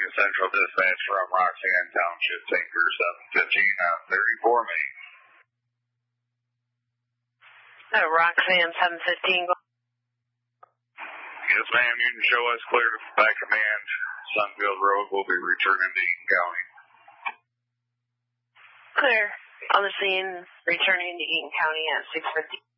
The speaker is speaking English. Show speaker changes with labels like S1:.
S1: Central Dispatch from Roxanne Township, Tinker 715 on 34 Main.
S2: Roxanne 715.
S1: Yes, ma'am, you can show us clear to back command. Sunfield Road will be returning to Eaton County.
S2: Clear. On the scene, returning to Eaton County at 6:50.